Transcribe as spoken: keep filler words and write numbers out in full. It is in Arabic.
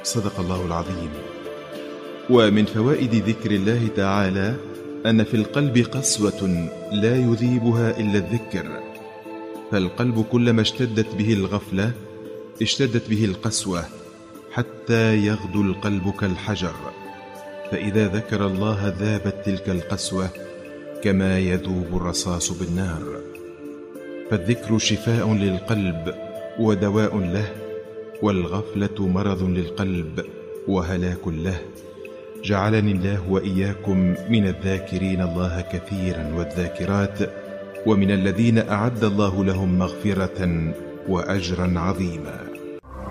صدق الله العظيم. ومن فوائد ذكر الله تعالى أن في القلب قسوة لا يذيبها إلا الذكر، فالقلب كلما اشتدت به الغفلة اشتدت به القسوة، حتى يغدو القلب كالحجر، فإذا ذكر الله ذابت تلك القسوة كما يذوب الرصاص بالنار. فالذكر شفاء للقلب ودواء له، والغفلة مرض للقلب وهلاك له. جعلني الله وإياكم من الذاكرين الله كثيرا والذاكرات، ومن الذين أعد الله لهم مغفرة وأجرا عظيما.